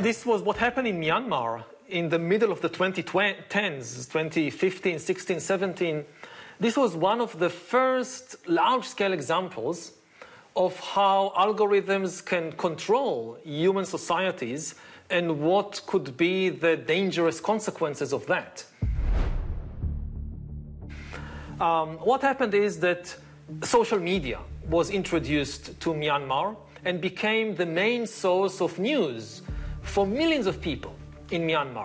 This was what happened in Myanmar in the middle of the 2010s, 2015, 16, 17. This was one of the first large-scale examples of how algorithms can control human societies and what could be the dangerous consequences of that. What happened is that social media was introduced to Myanmar and became the main source of news for millions of people in Myanmar.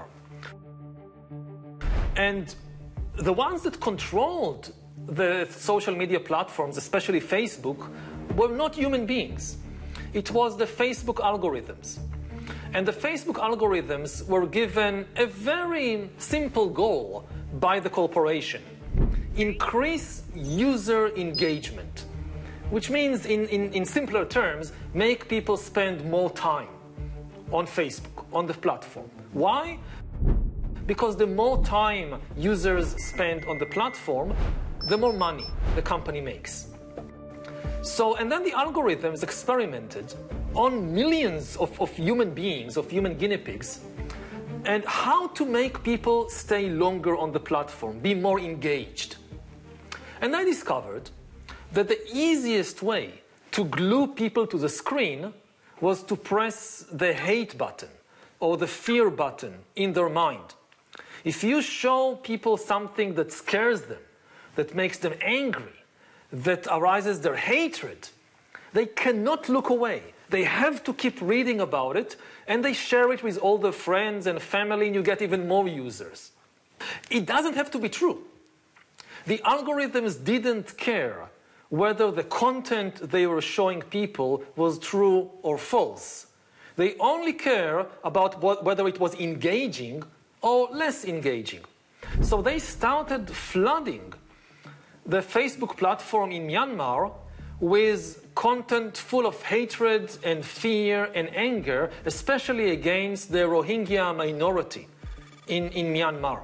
And the ones that controlled the social media platforms, especially Facebook, were not human beings. It was the Facebook algorithms. And the Facebook algorithms were given a very simple goal by the corporation: increase user engagement, which means, in simpler terms, make people spend more time on Facebook, on the platform. Why? Because the more time users spend on the platform, the more money the company makes. And then the algorithms experimented on millions of human beings, of human guinea pigs, and how to make people stay longer on the platform, be more engaged. And I discovered that the easiest way to glue people to the screen was to press the hate button or the fear button in their mind. If you show people something that scares them, that makes them angry, that arouses their hatred, they cannot look away. They have to keep reading about it, and they share it with all their friends and family, and you get even more users. It doesn't have to be true. The algorithms didn't care whether the content they were showing people was true or false. They only care about whether it was engaging or less engaging. So they started flooding the Facebook platform in Myanmar with content full of hatred and fear and anger, especially against the Rohingya minority in Myanmar.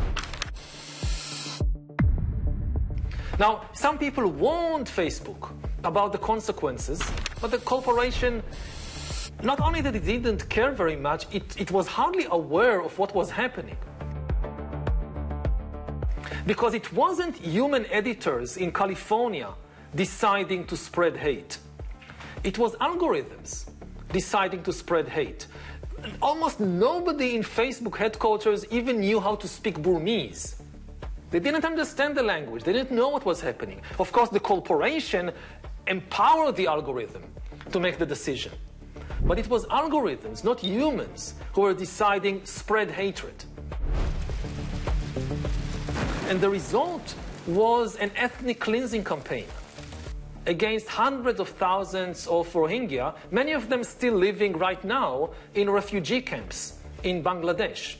Now, some people warned Facebook about the consequences, but the corporation, not only that it didn't care very much, it was hardly aware of what was happening. Because it wasn't human editors in California deciding to spread hate. It was algorithms deciding to spread hate. Almost nobody in Facebook headquarters even knew how to speak Burmese. They didn't understand the language. They didn't know what was happening. Of course, the corporation empowered the algorithm to make the decision. But it was algorithms, not humans, who were deciding spread hatred. And the result was an ethnic cleansing campaign against hundreds of thousands of Rohingya, many of them still living right now in refugee camps in Bangladesh.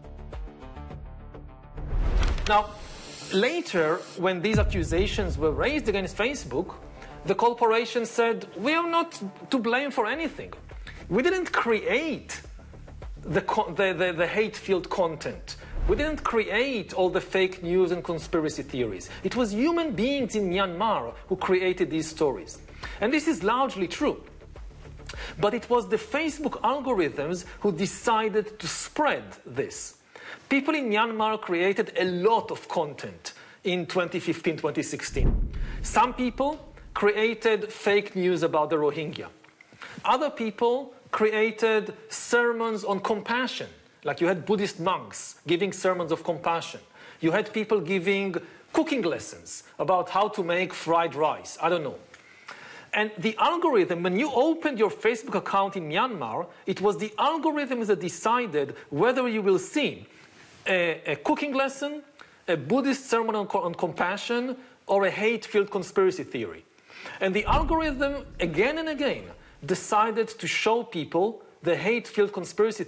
Now, later, when these accusations were raised against Facebook, the corporation said, we are not to blame for anything. We didn't create the hate-filled content. We didn't create all the fake news and conspiracy theories. It was human beings in Myanmar who created these stories. And this is largely true. But it was the Facebook algorithms who decided to spread this. People in Myanmar created a lot of content in 2015, 2016. Some people created fake news about the Rohingya. Other people created sermons on compassion. Like you had Buddhist monks giving sermons of compassion. You had people giving cooking lessons about how to make fried rice. I don't know. And the algorithm, when you opened your Facebook account in Myanmar, it was the algorithms that decided whether you will see a cooking lesson, a Buddhist sermon on compassion, or a hate-filled conspiracy theory. And the algorithm, again and again, decided to show people the hate-filled conspiracy